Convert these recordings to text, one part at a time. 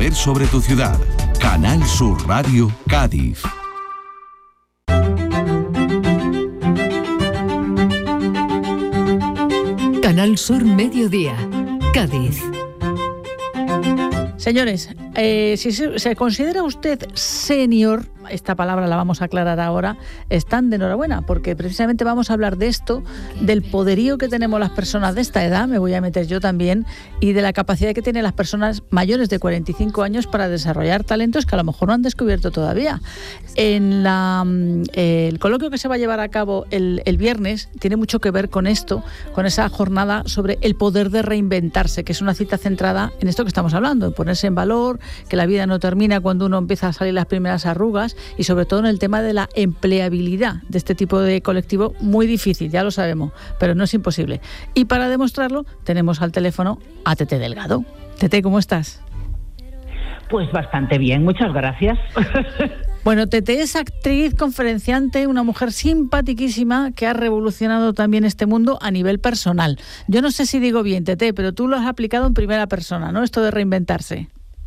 saber sobre tu ciudad. Canal Sur Radio, Cádiz. Canal Sur Mediodía, Cádiz. Señores, si se considera usted senior, esta palabra la vamos a aclarar ahora, están de enhorabuena, porque precisamente vamos a hablar de esto, del poderío que tenemos las personas de esta edad, me voy a meter yo también, y de la capacidad que tienen las personas mayores de 45 años para desarrollar talentos que a lo mejor no han descubierto todavía. En el coloquio que se va a llevar a cabo el viernes tiene mucho que ver con esto, con esa jornada sobre el poder de reinventarse, que es una cita centrada en esto que estamos hablando, en ponerse en valor, que la vida no termina cuando uno empieza a salir las primeras arrugas, y sobre todo en el tema de la empleabilidad de este tipo de colectivo, muy difícil, ya lo sabemos, pero no es imposible. Y para demostrarlo tenemos al teléfono a Tete Delgado. Tete, ¿cómo estás? Pues bastante bien, muchas gracias. Bueno, Tete es actriz, conferenciante, una mujer simpaticísima que ha revolucionado también este mundo a nivel personal. Yo no sé si digo bien, Tete, pero tú lo has aplicado en primera persona, ¿no? Esto de reinventarse.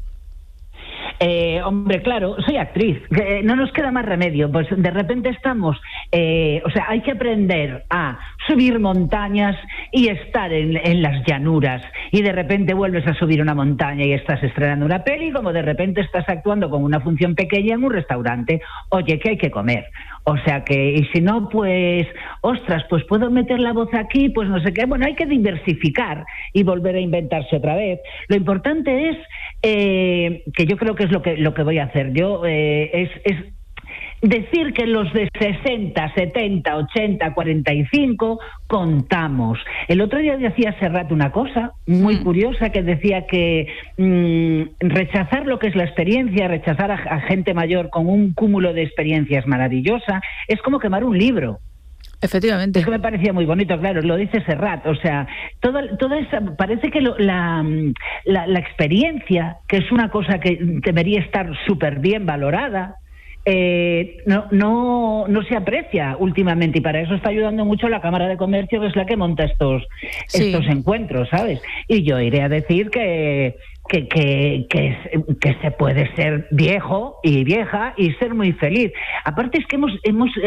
Hombre, claro, soy actriz, no nos queda más remedio, pues de repente estamos, hay que aprender a subir montañas y estar en las llanuras, y de repente vuelves a subir una montaña y estás estrenando una peli, como de repente estás actuando con una función pequeña en un restaurante. Oye, ¿qué hay que comer? O sea que, y si no, pues, ostras, pues puedo meter la voz aquí, pues no sé qué. Bueno, hay que diversificar y volver a inventarse otra vez. Lo importante es, que yo creo que es lo que voy a hacer yo, es decir que los de 60, 70, 80, 45 contamos. El otro día decía Serrat una cosa muy curiosa, que decía que rechazar lo que es la experiencia, rechazar a gente mayor con un cúmulo de experiencias maravillosa, es como quemar un libro. Efectivamente. Es que me parecía muy bonito, claro, lo dice Serrat. O sea, toda esa, parece que la experiencia, que es una cosa que debería estar súper bien valorada, no se aprecia últimamente, y para eso está ayudando mucho la Cámara de Comercio, que es la que monta estos encuentros, ¿sabes? Y yo iré a decir que se puede ser viejo y vieja y ser muy feliz. Aparte es que hemos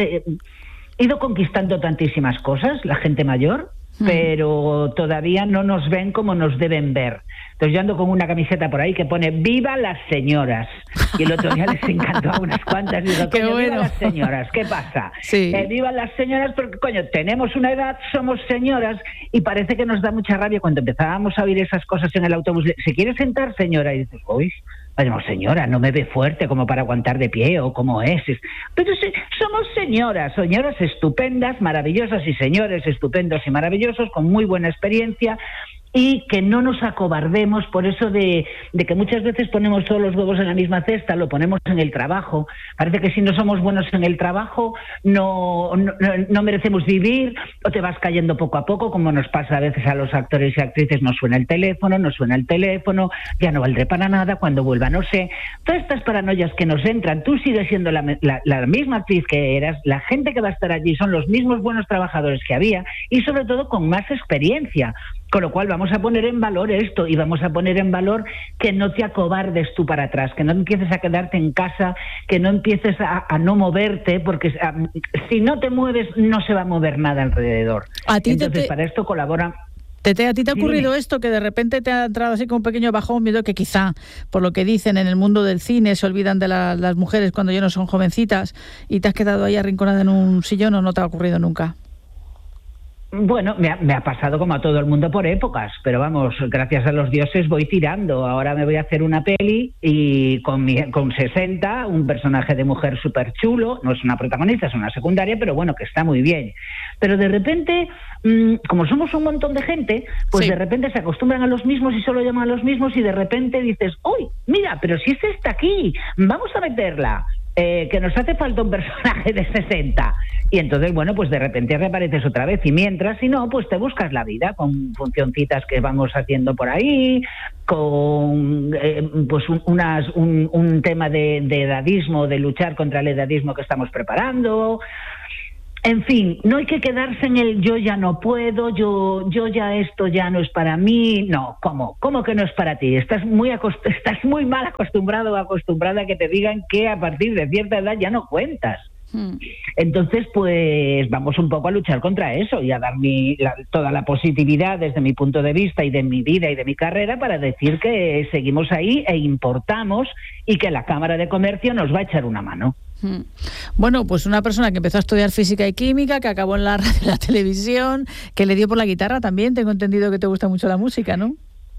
ido conquistando tantísimas cosas, la gente mayor, pero todavía no nos ven como nos deben ver. Entonces yo ando con una camiseta por ahí que pone ¡Viva las señoras! Y el otro día les encantó a unas cuantas y digo, coño, ¡Viva las señoras! ¿Qué pasa? Sí. ¡Viva las señoras! Porque, coño, tenemos una edad, somos señoras, y parece que nos da mucha rabia cuando empezábamos a oír esas cosas en el autobús. ¿Se quiere sentar, señora? Y dices, uy, vayamos, señora, no me ve fuerte como para aguantar de pie, o como es. Pero sí, somos señoras estupendas, maravillosas, y señores estupendos y maravillosos, con muy buena experiencia, y que no nos acobardemos por eso de que muchas veces ponemos todos los huevos en la misma cesta, lo ponemos en el trabajo. Parece que si no somos buenos en el trabajo no merecemos vivir, o te vas cayendo poco a poco, como nos pasa a veces a los actores y actrices. No suena el teléfono, ya no valdré para nada, cuando vuelva no sé. Todas estas paranoias que nos entran, tú sigues siendo la misma actriz que eras, la gente que va a estar allí son los mismos buenos trabajadores que había, y sobre todo con más experiencia. Con lo cual vamos a poner en valor esto, y vamos a poner en valor que no te acobardes tú para atrás, que no empieces a quedarte en casa, que no empieces a no moverte, porque si no te mueves no se va a mover nada alrededor. Entonces para esto colabora. Tete, ¿a ti te ha ocurrido esto, que de repente te ha entrado así con un pequeño bajón, miedo que quizá, por lo que dicen en el mundo del cine, se olvidan de las mujeres cuando ya no son jovencitas, y te has quedado ahí arrinconada en un sillón, o no te ha ocurrido nunca? Bueno, me ha pasado como a todo el mundo por épocas, pero vamos, gracias a los dioses voy tirando. Ahora me voy a hacer una peli y con 60, un personaje de mujer súper chulo, no es una protagonista, es una secundaria, pero bueno, que está muy bien. Pero de repente, como somos un montón de gente, pues de repente se acostumbran a los mismos y solo llaman a los mismos, y de repente dices, ¡uy, mira, pero si esta está aquí, vamos a meterla! Que nos hace falta un personaje de 60. Y entonces, bueno, pues de repente reapareces otra vez, y mientras, si no, pues te buscas la vida con funcioncitas que vamos haciendo por ahí, con pues un tema de edadismo, de luchar contra el edadismo que estamos preparando. En fin, no hay que quedarse en el yo ya no puedo, yo ya esto ya no es para mí. No, ¿cómo que no es para ti? Estás muy mal acostumbrado o acostumbrada a que te digan que a partir de cierta edad ya no cuentas. Entonces, pues vamos un poco a luchar contra eso y a dar toda la positividad desde mi punto de vista y de mi vida y de mi carrera para decir que seguimos ahí e importamos y que la Cámara de Comercio nos va a echar una mano. Bueno, pues una persona que empezó a estudiar física y química, que acabó en la radio y la televisión, que le dio por la guitarra también. Tengo entendido que te gusta mucho la música, ¿no?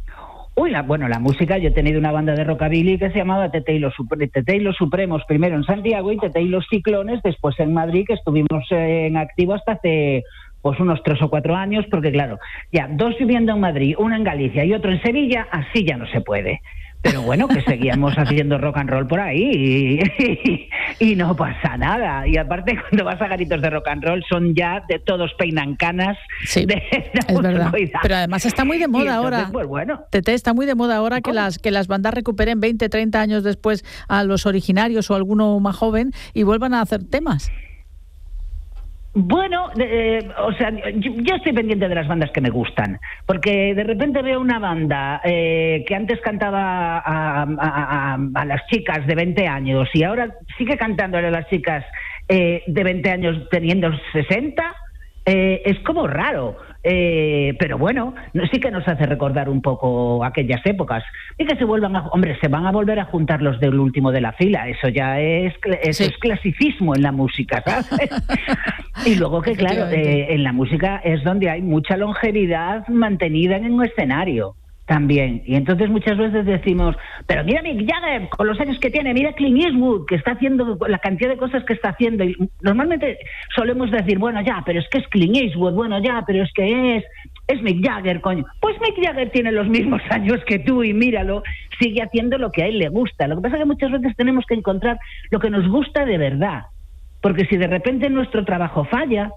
La música, yo he tenido una banda de rockabilly que se llamaba Tete y los Supremos, primero en Santiago, y Tete y los Ciclones, después en Madrid, que estuvimos en activo hasta hace pues unos 3 o 4 años, porque claro, ya 2 viviendo en Madrid, 1 en Galicia y otro en Sevilla, así ya no se puede. Pero bueno, que seguíamos haciendo rock and roll por ahí y no pasa nada. Y aparte, cuando vas a garitos de rock and roll, son ya de todos peinan canas. Sí, es verdad. Cuidado. Pero además está muy de moda entonces, ahora. Pues bueno. Tete, está muy de moda ahora que las bandas recuperen 20, 30 años después a los originarios o alguno más joven y vuelvan a hacer temas. Bueno, yo estoy pendiente de las bandas que me gustan, porque de repente veo una banda que antes cantaba a las chicas de 20 años y ahora sigue cantándole a las chicas de 20 años teniendo 60, es como raro. Pero bueno, sí que nos hace recordar un poco aquellas épocas y que se van a volver a juntar los del último de la fila. Eso ya es clasicismo en la música, ¿sabes? Y luego que claro, en la música es donde hay mucha longevidad mantenida en un escenario también. Y entonces muchas veces decimos, pero mira Mick Jagger con los años que tiene, mira Clint Eastwood que está haciendo la cantidad de cosas que está haciendo. Y normalmente solemos decir, bueno ya, pero es que es Clint Eastwood, bueno ya, pero es que es Mick Jagger, coño. Pues Mick Jagger tiene los mismos años que tú y míralo, sigue haciendo lo que a él le gusta. Lo que pasa es que muchas veces tenemos que encontrar lo que nos gusta de verdad, porque si de repente nuestro trabajo falla,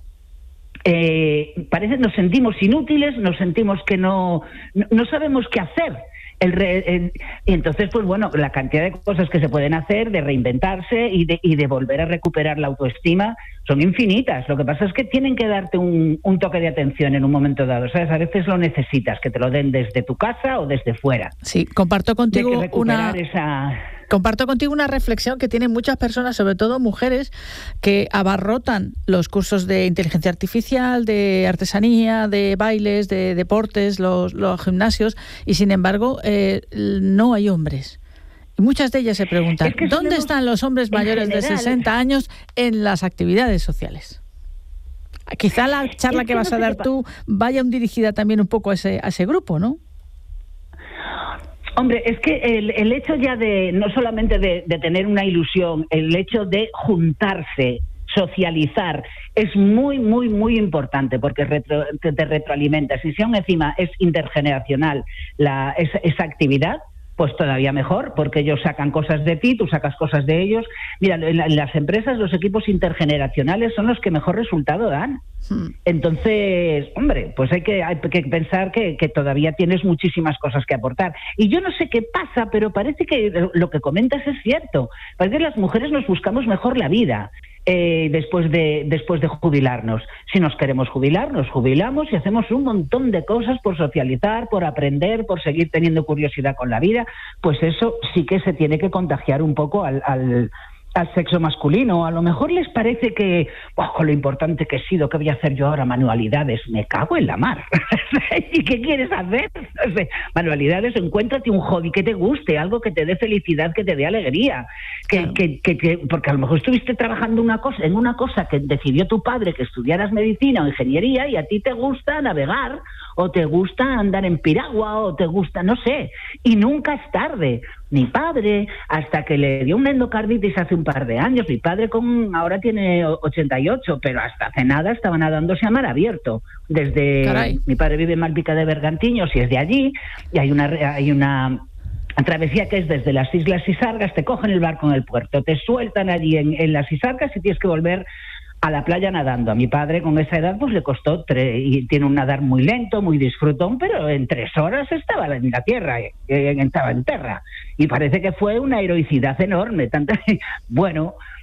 nos sentimos inútiles, nos sentimos que no sabemos qué hacer. Y entonces, pues bueno, la cantidad de cosas que se pueden hacer, de reinventarse y de volver a recuperar la autoestima, son infinitas. Lo que pasa es que tienen que darte un toque de atención en un momento dado, ¿sabes? A veces lo necesitas, que te lo den desde tu casa o desde fuera. Sí, comparto contigo una reflexión que tienen muchas personas, sobre todo mujeres, que abarrotan los cursos de inteligencia artificial, de artesanía, de bailes, de deportes, los gimnasios, y sin embargo no hay hombres. Y muchas de ellas se preguntan, ¿dónde están los hombres mayores de 60 años en las actividades sociales? Quizá la charla que vas a dar tú vaya dirigida también un poco a ese grupo, ¿no? Hombre, es que el hecho ya de, no solamente de tener una ilusión, el hecho de juntarse, socializar, es muy, muy, muy importante porque te retroalimentas. Y si aún encima es intergeneracional esa actividad, pues todavía mejor, porque ellos sacan cosas de ti, tú sacas cosas de ellos. Mira, en las empresas los equipos intergeneracionales son los que mejor resultado dan. Entonces, hombre, pues hay que pensar que todavía tienes muchísimas cosas que aportar. Y yo no sé qué pasa, pero parece que lo que comentas es cierto. Parece que las mujeres nos buscamos mejor la vida. Después de jubilarnos. Si nos queremos jubilar, nos jubilamos y hacemos un montón de cosas por socializar, por aprender, por seguir teniendo curiosidad con la vida. Pues eso sí que se tiene que contagiar un poco al sexo masculino. A lo mejor les parece que, con lo importante que he sido, ¿qué voy a hacer yo ahora? Manualidades. Me cago en la mar. ¿Y qué quieres hacer? Manualidades, encuéntrate un hobby que te guste, algo que te dé felicidad, que te dé alegría. Claro. Porque a lo mejor estuviste trabajando en una cosa que decidió tu padre que estudiaras medicina o ingeniería y a ti te gusta navegar o te gusta andar en piragua o te gusta, no sé, y nunca es tarde. Mi padre, hasta que le dio una endocarditis hace un par de años, mi padre ahora tiene 88, pero hasta hace nada estaba nadándose a mar abierto. Mi padre vive en Malpica de Bergantiños y es de allí, y hay una travesía que es desde las Islas Sisargas, te cogen el barco en el puerto, te sueltan allí en las Sisargas y tienes que volver a la playa nadando. A mi padre con esa edad pues le costó y tiene un nadar muy lento, muy disfrutón, pero en 3 horas estaba en la tierra, estaba en tierra, y parece que fue una heroicidad enorme. Bueno,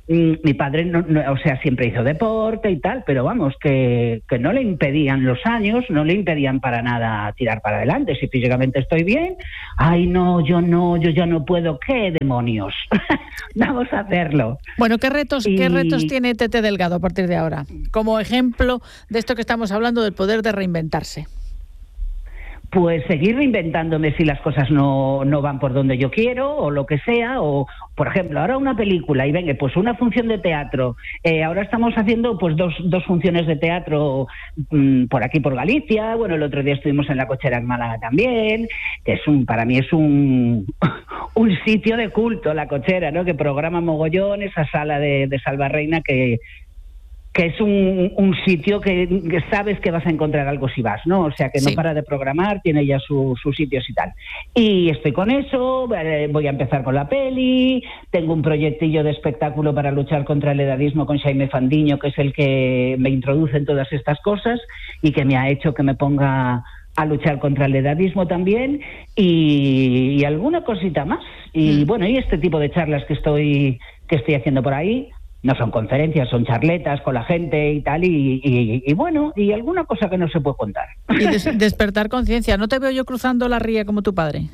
mi padre, o sea, siempre hizo deporte y tal, pero vamos, que no le impedían los años, no le impedían para nada tirar para adelante. Si físicamente estoy bien, ay, no, yo ya no puedo, ¿qué demonios? Vamos a hacerlo. Bueno, ¿qué retos tiene Tete Delgado a partir de ahora? Como ejemplo de esto que estamos hablando, del poder de reinventarse. Pues seguir reinventándome si las cosas no van por donde yo quiero o lo que sea, o por ejemplo, ahora una película y venga, pues una función de teatro. Ahora estamos haciendo pues dos funciones de teatro por aquí, por Galicia. Bueno, el otro día estuvimos en La Cochera en Málaga también, que para mí es un sitio de culto, La Cochera, ¿no? Que programa mogollón, esa sala de Salvarreina que es un sitio que sabes que vas a encontrar algo si vas, ¿no? O sea, que no para de programar, tiene ya sus sitios y tal. Y estoy con eso, voy a empezar con la peli, tengo un proyectillo de espectáculo para luchar contra el edadismo con Xaime Fandiño, que es el que me introduce en todas estas cosas y que me ha hecho que me ponga a luchar contra el edadismo también, y alguna cosita más. Y bueno, y este tipo de charlas que estoy haciendo por ahí. No son conferencias, son charletas con la gente y tal, y bueno, y alguna cosa que no se puede contar. Y despertar conciencia. ¿No te veo yo cruzando la ría como tu padre?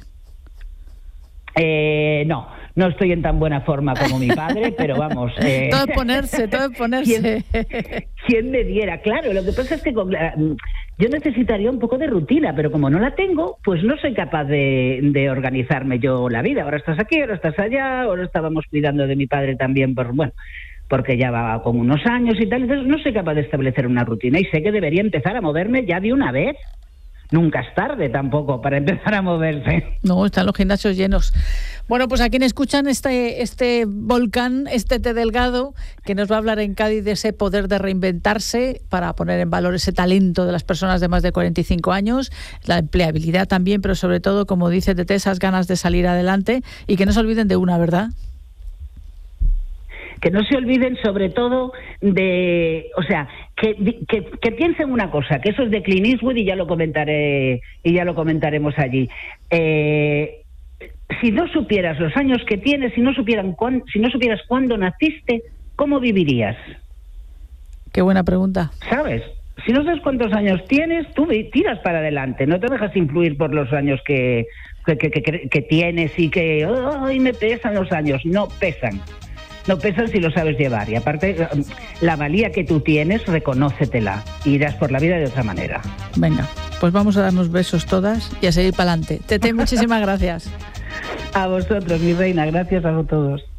No estoy en tan buena forma como mi padre, pero vamos... Todo es ponerse. ¿Quién me diera? Claro, lo que pasa es que yo necesitaría un poco de rutina, pero como no la tengo, pues no soy capaz de organizarme yo la vida. Ahora estás aquí, ahora estás allá, ahora estábamos cuidando de mi padre también, porque ya va con unos años y tal, entonces no soy capaz de establecer una rutina y sé que debería empezar a moverme ya de una vez. Nunca es tarde tampoco para empezar a moverse. No, están los gimnasios llenos. Bueno, pues a quien escuchan este volcán, Tete Delgado, que nos va a hablar en Cádiz de ese poder de reinventarse para poner en valor ese talento de las personas de más de 45 años, la empleabilidad también, pero sobre todo, como dice Tete, esas ganas de salir adelante y que no se olviden de una, ¿verdad? Que no se olviden sobre todo que piensen una cosa, que eso es de Clint Eastwood y ya lo comentaremos allí. Si no supieras los años que tienes, si no supieras cuándo naciste, ¿cómo vivirías? Qué buena pregunta. ¿Sabes? Si no sabes cuántos años tienes, tú tiras para adelante, no te dejas influir por los años que tienes y que ¡ay, me pesan los años! No pesan. No pesan si lo sabes llevar. Y aparte, la valía que tú tienes, reconócetela. Y irás por la vida de otra manera. Venga, pues vamos a darnos besos todas y a seguir para adelante. Tete, muchísimas gracias. A vosotros, mi reina. Gracias a todos.